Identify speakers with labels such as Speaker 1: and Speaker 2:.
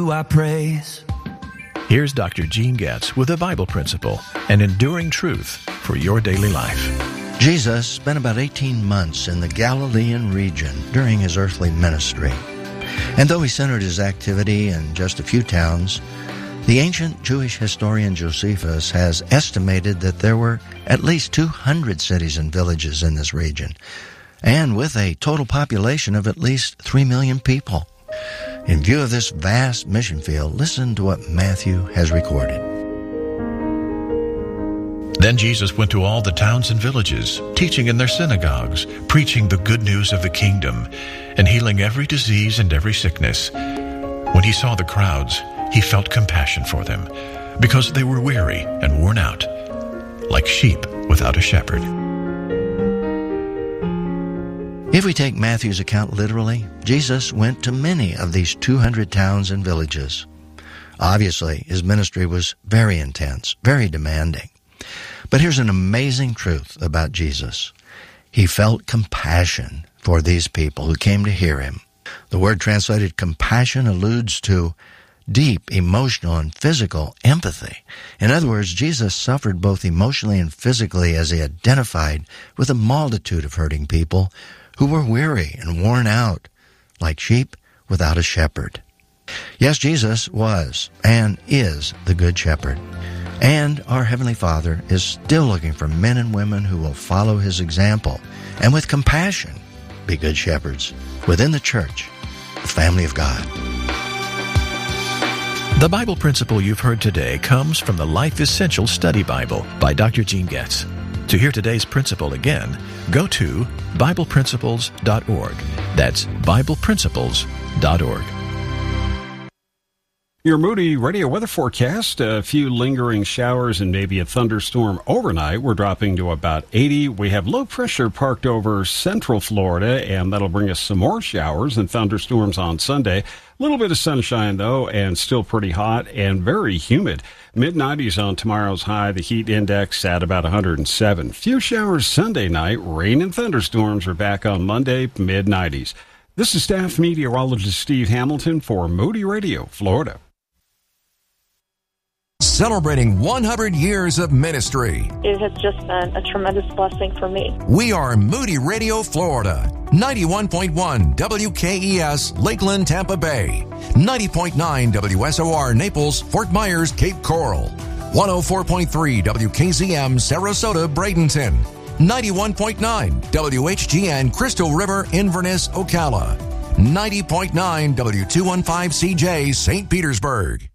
Speaker 1: I praise.
Speaker 2: Here's Dr. Gene Getz with a Bible principle, an enduring truth for your daily life.
Speaker 3: Jesus spent about 18 months in the Galilean region during his earthly ministry. And though he centered his activity in just a few towns, the ancient Jewish historian Josephus has estimated that there were at least 200 cities and villages in this region, and with a total population of at least 3 million people. In view of this vast mission field, listen to what Matthew has recorded.
Speaker 2: Then Jesus went to all the towns and villages, teaching in their synagogues, preaching the good news of the kingdom, and healing every disease and every sickness. When he saw the crowds, he felt compassion for them, because they were weary and worn out, like sheep without a shepherd.
Speaker 3: If we take Matthew's account literally, Jesus went to many of these 200 towns and villages. Obviously, his ministry was very intense, very demanding. But here's an amazing truth about Jesus. He felt compassion for these people who came to hear him. The word translated compassion alludes to deep emotional and physical empathy. In other words, Jesus suffered both emotionally and physically as he identified with a multitude of hurting people who were weary and worn out, like sheep without a shepherd. Yes, Jesus was and is the Good Shepherd. And our Heavenly Father is still looking for men and women who will follow his example and with compassion be good shepherds within the church, the family of God.
Speaker 2: The Bible principle you've heard today comes from the Life Essential Study Bible by Dr. Gene Getz. To hear today's principle again, go to BiblePrinciples.org. That's BiblePrinciples.org.
Speaker 4: Your Moody Radio weather forecast, a few lingering showers and maybe a thunderstorm overnight. We're dropping to about 80. We have low pressure parked over central Florida, and that'll bring us some more showers and thunderstorms on Sunday. A little bit of sunshine, though, and still pretty hot and very humid. Mid-90s on tomorrow's high, the heat index at about 107. Few showers Sunday night. Rain and thunderstorms are back on Monday, mid-90s. This is staff meteorologist Steve Hamilton for Moody Radio, Florida.
Speaker 5: Celebrating 100 years of ministry.
Speaker 6: It has just been a tremendous blessing for me.
Speaker 5: We are Moody Radio, Florida. 91.1 WKES, Lakeland, Tampa Bay. 90.9 WSOR, Naples, Fort Myers, Cape Coral. 104.3 WKZM, Sarasota, Bradenton. 91.9 WHGN, Crystal River, Inverness, Ocala. 90.9 W215CJ, St. Petersburg.